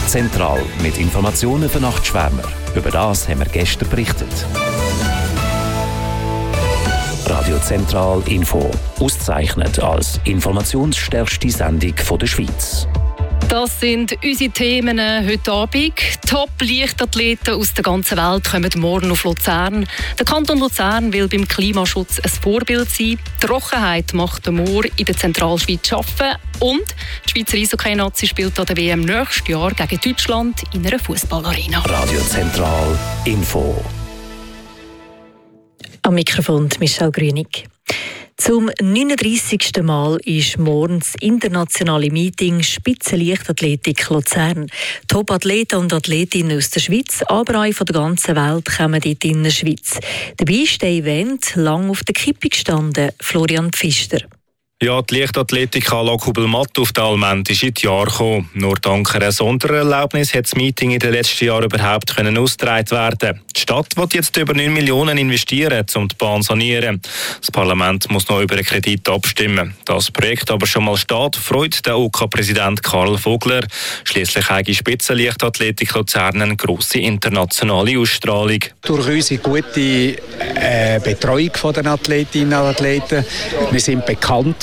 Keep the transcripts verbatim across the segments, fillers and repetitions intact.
Zentral mit Informationen für Nachtschwärmer. Über das haben wir gestern berichtet. Radio Zentral Info, ausgezeichnet als informationsstärkste Sendung der Schweiz. Das sind unsere Themen heute Abend. Top-Leichtathleten aus der ganzen Welt kommen morgen auf Luzern. Der Kanton Luzern will beim Klimaschutz ein Vorbild sein. Die Trockenheit macht den Moor in der Zentralschweiz arbeiten. Und die Schweizer Eishockey-Nazi spielt an der W M nächstes Jahr gegen Deutschland in einer Fußballarena. Radio Zentral Info. Am Mikrofon Michelle Grünig. Zum neununddreissigsten Mal ist morgen das internationale Meeting Spitzenleichtathletik Luzern. Top-Athleten und Athletinnen aus der Schweiz, aber auch von der ganzen Welt kommen dort in der Schweiz. Dabei ist der Event lang auf der Kippe gestanden. Florian Pfister. Ja, die Leichtathletikanlage Hubelmatt auf der Almend ist in die Jahre gekommen. Nur dank einer Sondererlaubnis hat das Meeting in den letzten Jahren überhaupt können ausgetragen werden. Die Stadt will jetzt über neun Millionen investieren, um die Bahn zu sanieren. Das Parlament muss noch über einen Kredit abstimmen. Das Projekt aber schon mal steht, freut der O K-Präsident Karl Vogler. Schliesslich hat die Spitzenleichtathletik Luzern eine grosse internationale Ausstrahlung. Durch unsere gute äh, Betreuung der Athletinnen und Athleten, wir sind bekannt,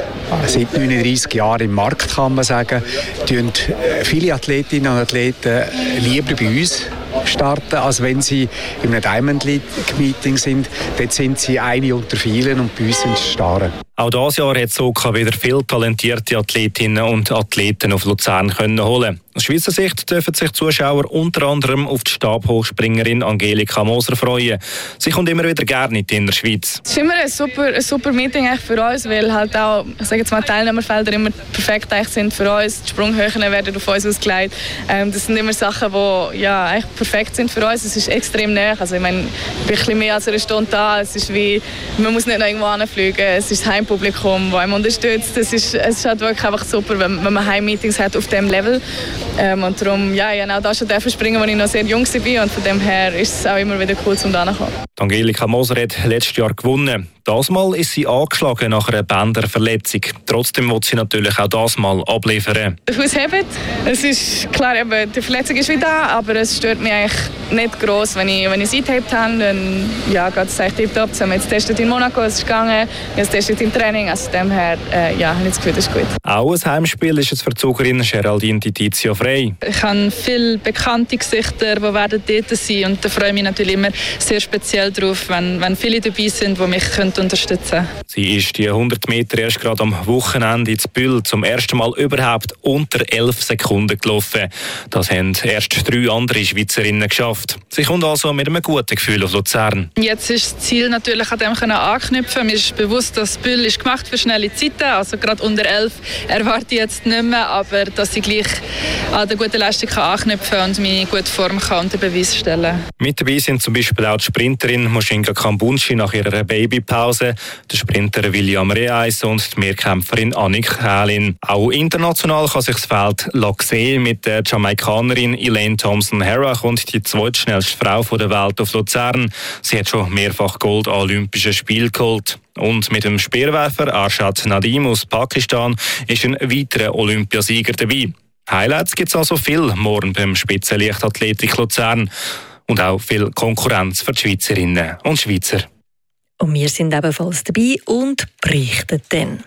seit neununddreissig Jahren im Markt, kann man sagen, tun viele Athletinnen und Athleten lieber bei uns starten, als wenn sie in einem Diamond League Meeting sind. Dort sind sie eine unter vielen und bei uns sind sie starren. Auch dieses Jahr hat das O K wieder viele talentierte Athletinnen und Athleten auf Luzern können holen. Aus Schweizer Sicht dürfen sich Zuschauer unter anderem auf die Stabhochspringerin Angelika Moser freuen. Sie kommt immer wieder gerne in die Innerschweiz. Es ist immer ein super, ein super Meeting für uns, weil halt auch, ich sage jetzt mal, Teilnehmerfelder immer perfekt sind für uns. Die Sprunghöhen werden auf uns ausgelegt. Ähm, das sind immer Sachen, die ja, eigentlich perfekt sind für uns. Es ist extrem nah. Also, ich meine, ich bin ein bisschen mehr als eine Stunde da. Es ist wie, man muss nicht noch irgendwo hinfliegen. Es ist das Heimpublikum, das einem unterstützt. Es ist, es ist halt wirklich einfach super, wenn, wenn man Heimmeetings hat auf diesem Level. Ähm, und darum, ja, ich habe auch da schon springen, als ich noch sehr jung war. Und von dem her ist es auch immer wieder cool, um da zu kommen. Angelika Moser hat letztes Jahr gewonnen. Das Mal ist sie angeschlagen nach einer Bänderverletzung. Trotzdem will sie natürlich auch das Mal abliefern. Der Fuß hebt. Es ist klar, eben, die Verletzung ist wieder da, aber es stört mich eigentlich nicht gross. Wenn ich, wenn ich es eingehebt habe, dann ja, geht es eigentlich tiptop. Wir haben jetzt getestet in Monaco, es ist gegangen. Wir haben testet im Training, also von dem her, äh, ja, habe ich das Gefühl, das ist gut. Auch ein Heimspiel ist es für die Zugerin Geraldine Di Tizio frei. Ich habe viele bekannte Gesichter, die werden dort sein, und da freue ich mich natürlich immer sehr speziell darauf, wenn, wenn viele dabei sind, die mich können unterstützen können. Sie ist die hundert Meter erst gerade am Wochenende ins Bühl zum ersten Mal überhaupt unter elf Sekunden gelaufen. Das haben erst drei andere Schweizerinnen geschafft. Sie kommt also mit einem guten Gefühl auf Luzern. Jetzt ist das Ziel natürlich an dem können anknüpfen. Mir ist bewusst, dass das Bühl ist gemacht für schnelle Zeiten. Also gerade unter elf erwarte ich jetzt nicht mehr, aber dass ich gleich an der guten Leistung kann anknüpfen und meine gute Form kann unter Beweis stellen. Mit dabei sind zum Beispiel auch die Sprinterin Moshinga Kambunchi nach ihrer Babypause, der Sprinter William Reis und die Mehrkämpferin Annik Hählin. Auch international kann sich das Feld sehen. Mit der Jamaikanerin Elaine Thompson-Herah und die zweitschnellste Frau der Welt auf Luzern. Sie hat schon mehrfach Gold an Olympischen Spielen geholt. Und mit dem Speerwerfer Arshad Nadim aus Pakistan ist ein weiterer Olympiasieger dabei. Highlights gibt es also viel morgen beim Spitzenleichtathletik Luzern. Und auch viel Konkurrenz für die Schweizerinnen und Schweizer. Und wir sind ebenfalls dabei und berichten dann.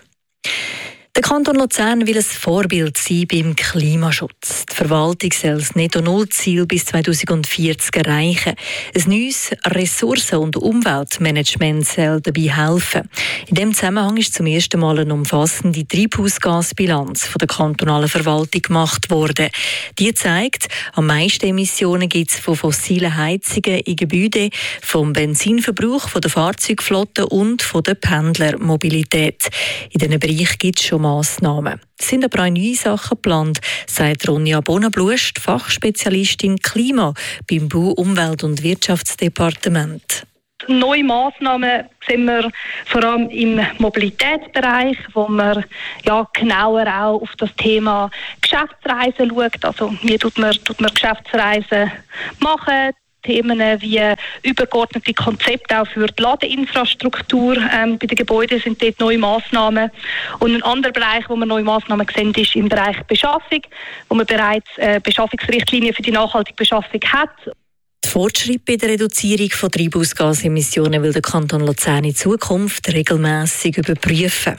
Der Kanton Luzern will ein Vorbild sein beim Klimaschutz. Die Verwaltung soll das Netto-Null-Ziel bis zweitausendvierzig erreichen. Ein neues Ressourcen- und Umweltmanagement soll dabei helfen. In diesem Zusammenhang ist zum ersten Mal eine umfassende Treibhausgasbilanz von der kantonalen Verwaltung gemacht worden. Die zeigt, am meisten Emissionen gibt es von fossilen Heizungen in Gebäuden, vom Benzinverbrauch, von der Fahrzeugflotte und von der Pendlermobilität. In diesen Bereichen gibt es schon Massnahmen. Es sind aber auch neue Sachen geplant, sagt Ronja Bonablusch, Fachspezialistin Klima beim Bau-, Umwelt- und Wirtschaftsdepartement. Neue Massnahmen sehen wir vor allem im Mobilitätsbereich, wo man ja, genauer auch auf das Thema Geschäftsreisen schaut. Also wie tut man, tut man Geschäftsreisen machen, Themen wie übergeordnete Konzepte auch für die Ladeinfrastruktur ähm, bei den Gebäuden sind dort neue Massnahmen. Und ein anderer Bereich, wo wir neue Massnahmen sehen, ist im Bereich Beschaffung, wo man bereits äh, Beschaffungsrichtlinien für die nachhaltige Beschaffung hat. Die Fortschritte bei der Reduzierung von Treibhausgasemissionen will der Kanton Luzern in Zukunft regelmässig überprüfen.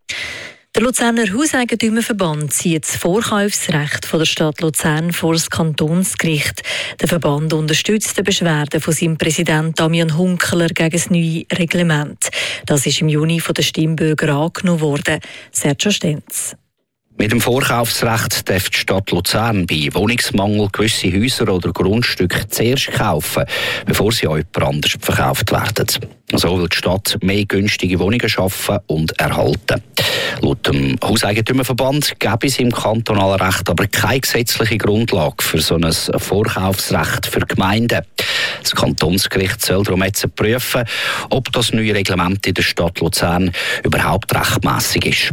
Der Luzerner Hauseigentümerverband zieht das Vorkaufsrecht von der Stadt Luzern vor das Kantonsgericht. Der Verband unterstützt die Beschwerde von seinem Präsidenten Damian Hunkeler gegen das neue Reglement. Das ist im Juni von den Stimmbürgern angenommen worden. Sergio Stenz. Mit dem Vorkaufsrecht darf die Stadt Luzern bei Wohnungsmangel gewisse Häuser oder Grundstücke zuerst kaufen, bevor sie an jemand anders verkauft werden. So will die Stadt mehr günstige Wohnungen schaffen und erhalten. Laut dem Hauseigentümerverband gäbe es im kantonalen Recht aber keine gesetzliche Grundlage für so ein Vorkaufsrecht für Gemeinden. Das Kantonsgericht soll darum jetzt prüfen, ob das neue Reglement in der Stadt Luzern überhaupt rechtmäßig ist.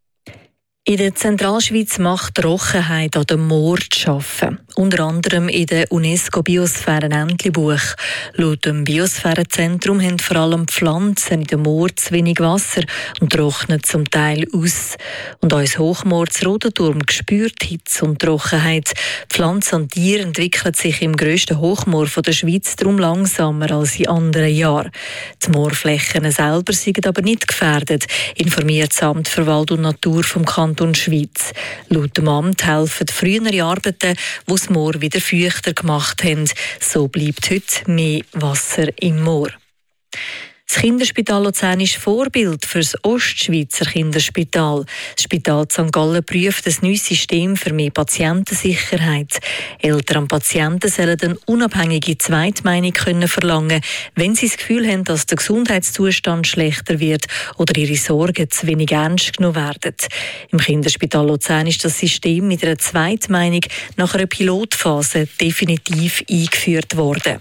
In der Zentralschweiz macht Trockenheit an dem Moor zu arbeiten. Unter anderem in der UNESCO-Biosphären-Entlebuch. Laut dem Biosphärenzentrum haben vor allem Pflanzen in dem Moor zu wenig Wasser und trocknen zum Teil aus. Und unser Hochmoor zu Rodenturm spürt Hitze und Trockenheit. Pflanzen und Tiere entwickeln sich im grössten Hochmoor der Schweiz darum langsamer als in anderen Jahren. Die Moorflächen selber sind aber nicht gefährdet, informiert das Amt für Wald und Natur vom Kanton und Schweiz. Laut dem Amt helfen frühere Arbeiten, die das Moor wieder feuchter gemacht haben. So bleibt heute mehr Wasser im Moor. Das Kinderspital Luzern ist Vorbild für das Ostschweizer Kinderspital. Das Spital Sankt Gallen prüft ein neues System für mehr Patientensicherheit. Eltern und Patienten sollen eine unabhängige Zweitmeinung können verlangen, wenn sie das Gefühl haben, dass der Gesundheitszustand schlechter wird oder ihre Sorgen zu wenig ernst genommen werden. Im Kinderspital Luzern ist das System mit einer Zweitmeinung nach einer Pilotphase definitiv eingeführt worden.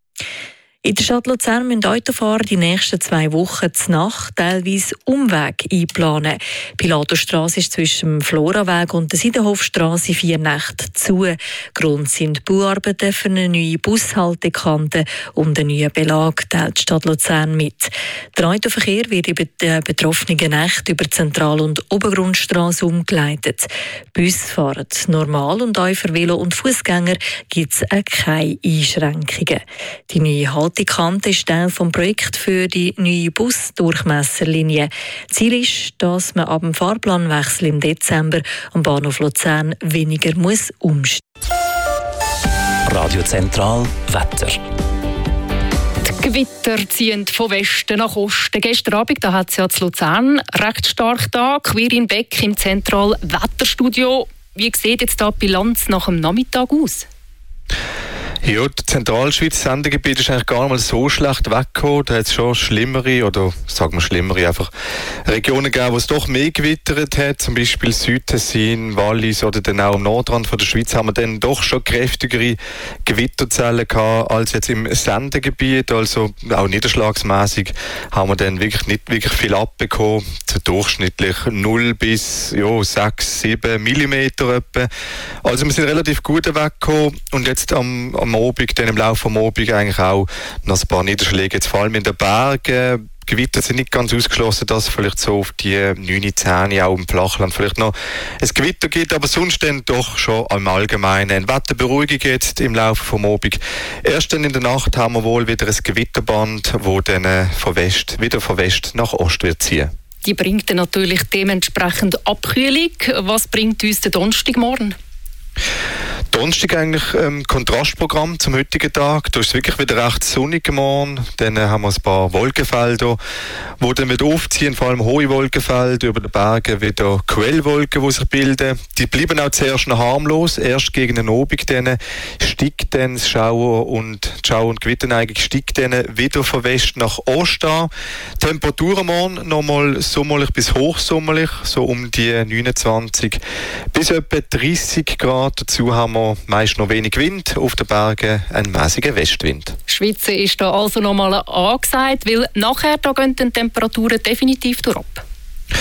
In der Stadt Luzern müssen Autofahrer die nächsten zwei Wochen zur Nacht teilweise Umweg einplanen. Pilatusstrasse ist zwischen dem Floraweg und der Siedenhofstrasse vier Nächte zu. Grund sind Bauarbeiten für eine neue Bushaltekante und einen neuen Belag, teilt die Stadt Luzern mit. Der Autoverkehr wird über die betroffenen Nächte über die Zentral- und Obergrundstrasse umgeleitet. Bus fahren normal und auch für Velo- und Fußgänger gibt es keine Einschränkungen. Die neue Die Kante ist Teil des Projekts für die neue Busdurchmesserlinie. Ziel ist, dass man ab dem Fahrplanwechsel im Dezember am Bahnhof Luzern weniger muss umsteigen muss. Radio Zentral Wetter. Die Gewitter ziehen von Westen nach Osten. Gestern Abend da hat es ja zu Luzern recht stark da. Quirin Beck im Zentral Wetterstudio. Wie sieht jetzt da die Bilanz nach dem Nachmittag aus? Ja, die Zentralschweiz, Sendegebiet ist eigentlich gar nicht mal so schlecht weggekommen. Da hat es schon schlimmere, oder sagen wir schlimmere, einfach Regionen gegeben, wo es doch mehr gewittert hat. Zum Beispiel Südtessin, Wallis oder dann auch am Nordrand von der Schweiz haben wir dann doch schon kräftigere Gewitterzellen gehabt als jetzt im Sendegebiet. Also auch niederschlagsmäßig haben wir dann wirklich nicht wirklich viel abbekommen. So durchschnittlich null bis ja, sechs, sieben Millimeter etwa. Also wir sind relativ gut weggekommen. Und jetzt am, am Abend, dann im Laufe des Abends eigentlich auch noch ein paar Niederschläge, jetzt vor allem in den Bergen. Gewitter sind nicht ganz ausgeschlossen, dass es vielleicht so auf die neun, zehn auch im Flachland vielleicht noch ein Gewitter gibt, aber sonst dann doch schon im Allgemeinen eine Wetterberuhigung jetzt im Laufe des Abends. Erst dann in der Nacht haben wir wohl wieder ein Gewitterband, das dann von West, wieder von West nach Ost wird ziehen. Die bringt dann natürlich dementsprechend Abkühlung. Was bringt uns der Donnerstagmorgen? Donnerstag eigentlich ähm, Kontrastprogramm zum heutigen Tag. Da ist es wirklich wieder recht sonnig morgen. Dann äh, haben wir ein paar Wolkenfelder, die dann wieder aufziehen, vor allem hohe Wolkenfelder, über den Bergen wieder Quellwolken, die sich bilden. Die bleiben auch zuerst noch harmlos. Erst gegen den Abend dann steigt dann das Schauer und die Schauer- und Gewitterneigung steigt dann wieder von West nach Ost an. Temperaturen morgen nochmal sommerlich bis hochsommerlich, so um die neunundzwanzig bis etwa dreißig Grad. Dazu haben wir meist noch wenig Wind, auf den Bergen einen mäßigen Westwind. Schweizer ist da also nochmal angesagt, weil nachher da gehen die Temperaturen definitiv durch ab.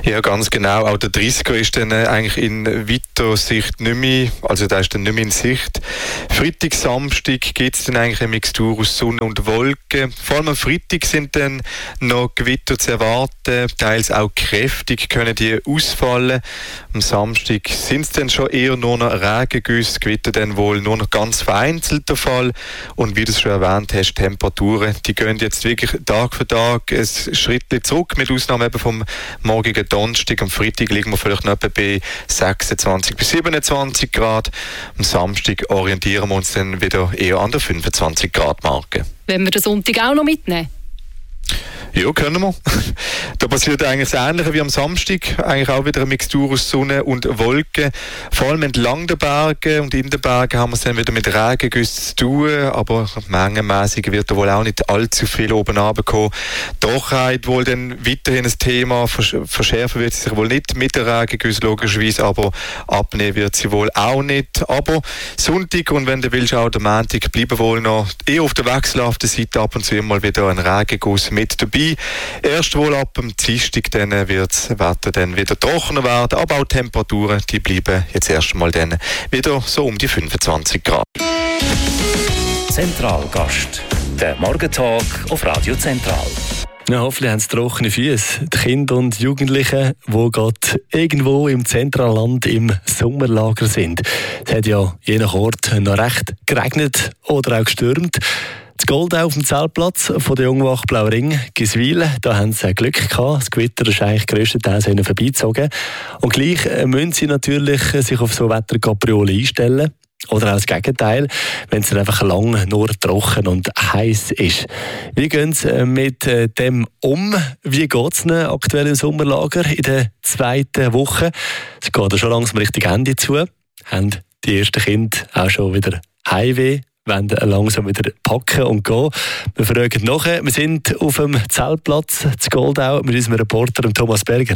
Ja, ganz genau. Auch der dreißiger ist dann eigentlich in weiter Sicht nicht mehr, also da ist dann nicht mehr in Sicht. Freitag, Samstag gibt es dann eigentlich eine Mixtur aus Sonne und Wolken. Vor allem am Freitag sind dann noch Gewitter zu erwarten, teils auch kräftig können die ausfallen. Am Samstag sind es dann schon eher nur noch Regengüsse, Gewitter dann wohl nur noch ganz vereinzelt der Fall. Und wie du es schon erwähnt hast, Temperaturen, die gehen jetzt wirklich Tag für Tag ein Schritt zurück, mit Ausnahme eben vom morgigen Donnerstag. Am Freitag liegen wir vielleicht noch etwa bei sechsundzwanzig bis siebenundzwanzig Grad. Am Samstag orientieren wir uns dann wieder eher an der fünfundzwanzig Grad Marke. Wenn wir den Sonntag auch noch mitnehmen? Ja, können wir. Da passiert eigentlich das Ähnliche wie am Samstag. Eigentlich auch wieder eine Mixtur aus Sonne und Wolken. Vor allem entlang der Berge und in den Bergen haben wir es dann wieder mit Regengüssen zu tun. Aber mengenmäßig wird da wohl auch nicht allzu viel oben runterkommen. Trockenheit wohl dann weiterhin ein Thema. Verschärfen wird sie sich wohl nicht mit den Regengüssen, logischerweise. Aber abnehmen wird sie wohl auch nicht. Aber Sonntag und wenn du willst, auch der Montag bleiben wohl noch eher auf der wechselhaften Seite ab und zu immer wieder ein Regenguss mit dabei. Erst wohl ab dem Dienstag dann wird das Wetter dann wieder trockener werden, aber auch die Temperaturen, die bleiben jetzt erst mal dann wieder so um die fünfundzwanzig Grad. Zentralgast, der Morgentalk auf Radio Zentral. Ja, hoffentlich haben sie trockene Füße. Die Kinder und Jugendlichen, die gerade irgendwo im Zentralland im Sommerlager sind. Es hat ja je nach Ort noch recht geregnet oder auch gestürmt. Das Goldau auf dem Zeltplatz von der Jungwacht Blauring, Giswil, da haben sie Glück gehabt. Das Gewitter ist eigentlich grösstenteils vorbeizogen. Und gleich müssen sie natürlich sich auf so Wetterkapriolen einstellen. Oder auch das Gegenteil, wenn es dann einfach lang nur trocken und heiß ist. Wie gehen sie mit dem um? Wie geht es ihnen aktuell im Sommerlager in der zweiten Woche? Es geht ja schon langsam Richtung Ende zu. Haben die ersten Kinder auch schon wieder Heimweh? Wollen langsam wieder packen und gehen. Wir fragen nachher. Wir sind auf dem Zeltplatz zu Goldau mit unserem Reporter Thomas Berger.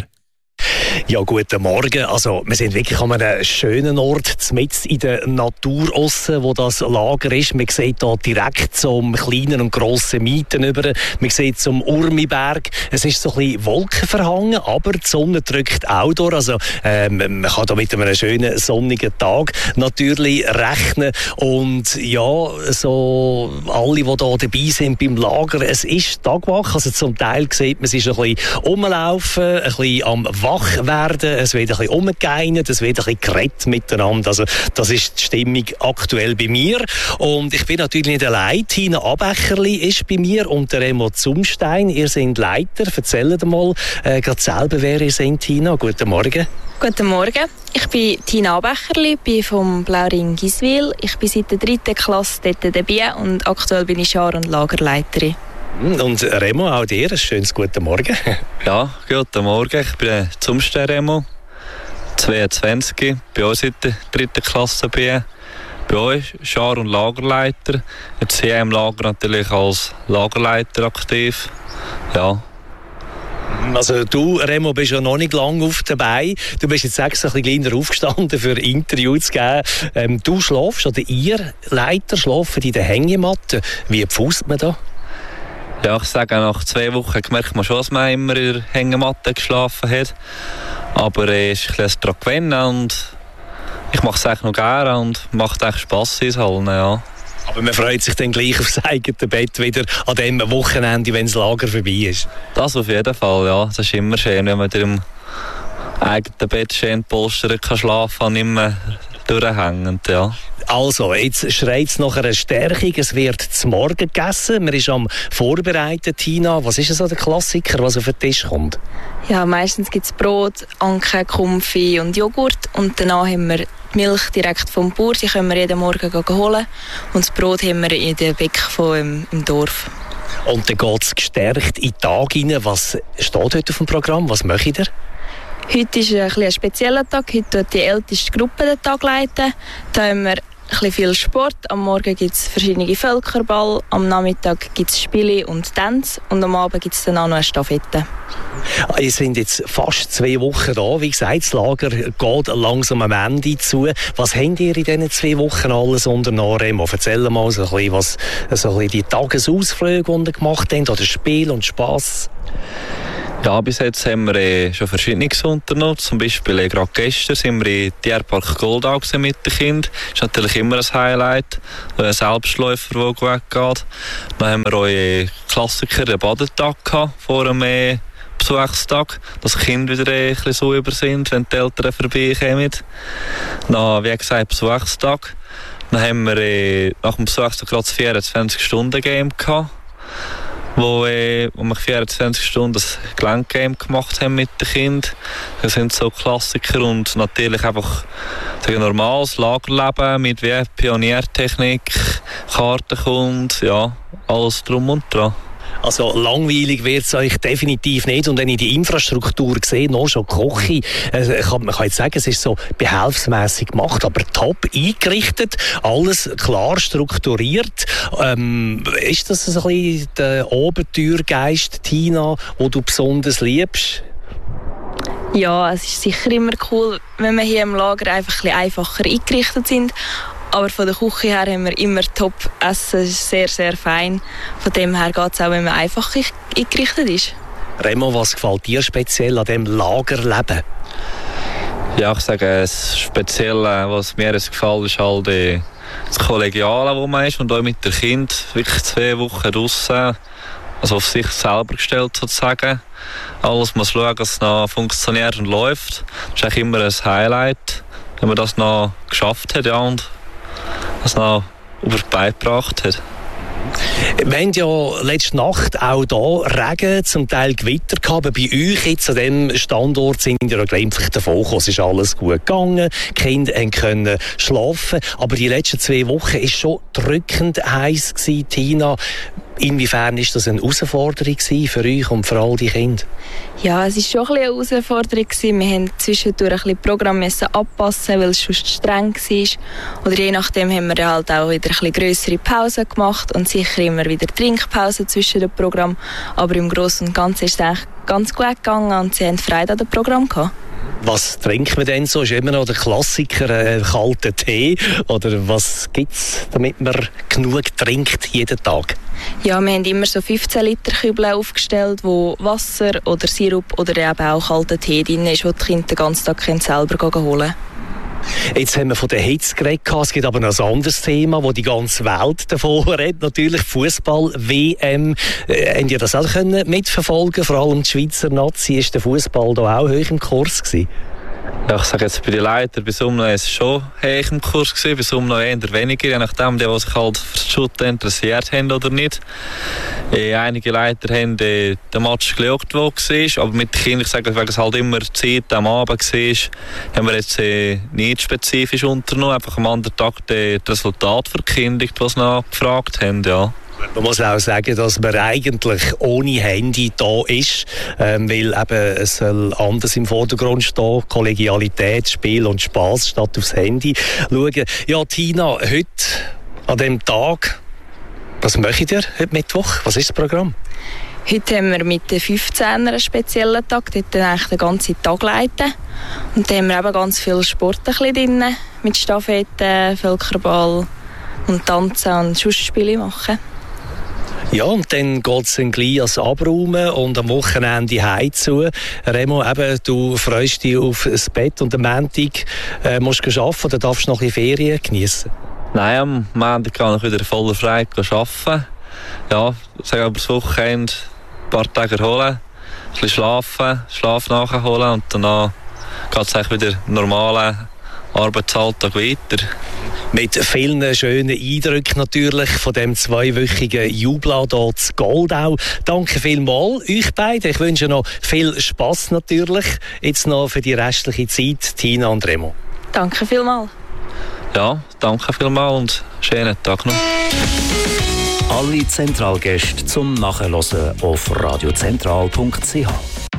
Ja, guten Morgen. Also, wir sind wirklich an einem schönen Ort, mitten in der Natur aussen, wo das Lager ist. Man sieht hier direkt zum kleinen und grossen Mieten über. Man sieht zum Urmiberg. Es ist so ein bisschen wolkenverhangen, aber die Sonne drückt auch durch. Also, ähm, man kann hier mit einem schönen sonnigen Tag natürlich rechnen. Und ja, so alle, die hier dabei sind beim Lager, es ist Tagwach. Also, zum Teil sieht man, es ist ein bisschen rumlaufen, ein bisschen am wach werden, es wird ein bisschen umgeeinert, es wird ein bisschen geredet miteinander. Also, das ist die Stimmung aktuell bei mir. Und ich bin natürlich nicht allein. Tina Abecherli ist bei mir und der Remo Zumstein. Ihr seid Leiter. Erzählt mal äh, gerade selber, wer ihr seid, Tina. Guten Morgen. Guten Morgen. Ich bin Tina Abecherli, bin vom Blauring Giswil. Ich bin seit der dritten Klasse dort dabei und aktuell bin ich Schar- und Lagerleiterin. Und Remo, auch dir ein schönes guten Morgen. Ja, guten Morgen. Ich bin Zumstein Remo, zweiundzwanzig, bei uns in der dritten Klasse dabei. Bei euch Schar- und Lagerleiter. Jetzt hier im Lager natürlich als Lagerleiter aktiv. Ja. Also du, Remo, bist ja noch nicht lange auf dabei. Du bist jetzt extra ein bisschen kleiner aufgestanden, für ein Interview zu geben. Ähm, du schläfst, oder ihr Leiter schlafen in der Hängematte. Wie pfusst man da? Ja, ich sage, nach zwei Wochen merkt man schon, dass man immer in der Hängematte geschlafen hat. Aber äh, es ist ein bisschen daran gewöhnen und ich mache es eigentlich noch gerne und macht echt Spass ins Hallen, ja. Aber man freut sich dann gleich aufs eigene Bett wieder an dem Wochenende, wenn das Lager vorbei ist. Das auf jeden Fall, ja. Das ist immer schön, wenn man im eigenen Bett schön polstern kann schlafen und nicht mehr durchhängend, ja. Also, jetzt schreit es nach einer Stärkung. Es wird zum Morgen gegessen. Man ist am Vorbereiten, Tina. Was ist so der Klassiker, was auf den Tisch kommt? Ja, meistens gibt es Brot, Anke, Konfi und Joghurt. Und danach haben wir die Milch direkt vom Bauer. Die können wir jeden Morgen holen. Und das Brot haben wir in der Bäck von im, im Dorf. Und dann geht es gestärkt in den Tag rein. Was steht heute auf dem Programm? Was möchtet ihr? Heute ist ein, ein spezieller Tag. Heute tut die älteste Gruppe den Tag leiten. Da haben wir ein bisschen viel Sport. Am Morgen gibt es verschiedene Völkerball, am Nachmittag gibt es Spiele und Tanz und am Abend gibt es dann auch noch eine Stafette. Ihr sind jetzt fast zwei Wochen da. Wie gesagt, das Lager geht langsam am Ende zu. Was habt ihr in diesen zwei Wochen alles unternommen, Remo? Erzähl mal so ein bisschen, was so ein bisschen die Tagesausflüge, die ihr gemacht habt, oder Spiel und Spass. Ja, bis jetzt haben wir äh, schon Verschiedenes unternommen. Zum Beispiel äh, gerade gestern sind wir in Tierpark Goldau mit den Kindern. Das ist natürlich immer ein Highlight. Ein Selbstläufer, der weggeht. Dann haben wir auch äh, Klassiker, den Badetag gehabt, vor dem äh, Besuchstag, dass die Kinder wieder äh, ein bisschen sauber sind, wenn die Eltern vorbeikommen. Dann, wie gesagt, Besuchstag. Dann haben wir äh, nach dem Besuchstag gerade das vierundzwanzig-Stunden-Game gehabt, wo, äh, wo wir vierundzwanzig Stunden das Gelenkgame gemacht haben mit den Kindern. Das sind so Klassiker und natürlich einfach ein normales Lagerleben mit wie Pioniertechnik, Kartenkunde, ja, alles drum und dran. Also langweilig wird es euch definitiv nicht. Und wenn ich die Infrastruktur sehe, noch schon Koche, äh, kann, man kann jetzt sagen, es ist so behelfsmässig gemacht, aber top eingerichtet, alles klar strukturiert. Ähm, ist das so ein bisschen der Abenteuergeist, Tina, den du besonders liebst? Ja, es ist sicher immer cool, wenn wir hier im Lager einfach ein bisschen einfacher eingerichtet sind. Aber von der Küche her haben wir immer Top-Essen, es ist sehr, sehr fein. Von dem her geht es auch, wenn man einfach eingerichtet ist. Remo, was gefällt dir speziell an diesem Lagerleben? Ja, ich sage, das Spezielle, was mir gefällt, ist halt das Kollegiale, wo man ist und auch mit dem Kind wirklich zwei Wochen draussen, also auf sich selber gestellt sozusagen. Alles muss schauen, dass es noch funktioniert und läuft. Das ist eigentlich immer ein Highlight, wenn man das noch geschafft hat, ja, und das noch über die Beine gebracht hat. Wir haben ja letzte Nacht auch hier Regen, zum Teil Gewitter gehabt. Bei euch jetzt an diesem Standort sind ja glimpflich davon gekommen. Es ist alles gut gegangen, die Kinder können schlafen. Aber die letzten zwei Wochen war schon drückend heiß gewesen, Tina. Inwiefern war das eine Herausforderung für euch und für all die Kinder? Ja, es war schon ein bisschen eine Herausforderung. Wir mussten zwischendurch ein bisschen Programm anpassen, weil es schon streng war. Oder je nachdem haben wir halt auch wieder ein bisschen grössere Pausen gemacht und sicher immer wieder Trinkpausen zwischen den Programmen. Aber im Großen und Ganzen ist es eigentlich ganz gut gegangen und sie hatten Freude an dem Programm gehabt. Was trinkt man denn so? Ist immer noch der Klassiker äh, kalter Tee? Oder was gibt es, damit man genug trinkt jeden Tag? Ja, wir haben immer so fünfzehn Liter Kübel aufgestellt, wo Wasser oder Sirup oder eben auch kalter Tee drin ist, wo die Kinder den ganzen Tag selber holen können. Jetzt haben wir von der Hitze geredet. Es gibt aber noch ein anderes Thema, wo die ganze Welt davon redet. Natürlich Fußball-W M. Äh, habt ihr das auch können mitverfolgen? Vor allem die Schweizer Nazi. Ist der Fußball da auch hoch im Kurs gewesen? Ja, ich sage jetzt bei den Leitern, bei Summe war es schon hoch im Kurs gewesen, bei Summe eher weniger, je nachdem, die, die sich halt für das Shooten interessiert haben oder nicht. Äh, einige Leiter haben äh, den Match geschaut, der war, aber mit den Kindern, ich sage, weil es halt immer die Zeit am Abend war, haben wir jetzt äh, nicht spezifisch unternommen, einfach am anderen Tag das Resultat verkündigt, was sie gefragt haben, ja. Man muss auch sagen, dass man eigentlich ohne Handy da ist, ähm, weil eben es soll anders im Vordergrund stehen, Kollegialität, Spiel und Spass statt aufs Handy schauen. Ja, Tina, heute an diesem Tag, was möchtet ihr heute Mittwoch? Was ist das Programm? Heute haben wir mit den fünfzehnern einen speziellen Tag, dort dann eigentlich den ganzen Tag leiten. Und da haben wir eben ganz viel Sport ein bisschen drin, mit Stafetten, Völkerball und Tanzen und Schussspiele machen. Ja, und dann geht es dann gleich ans Abräumen und am Wochenende heimzu. Remo, eben, du freust dich auf das Bett und am Montag äh, musst du arbeiten oder darfst du noch ein bisschen Ferien genießen? Nein, am Montag kann ich wieder voller Freude arbeiten. Ja, ich sage aber das Wochenende ein paar Tage erholen, ein bisschen schlafen, Schlaf nachholen und danach geht es wieder normalen Arbeitsalltag weiter. Mit vielen schönen Eindrücken natürlich von dem zweiwöchigen Jubel hier zu Goldau. Danke vielmals euch beiden. Ich wünsche noch viel Spass natürlich. Jetzt noch für die restliche Zeit, Tina und Remo. Danke vielmals. Ja, danke vielmals und schönen Tag noch. Alle Zentralgäste zum Nachhören auf radiozentral punkt c h.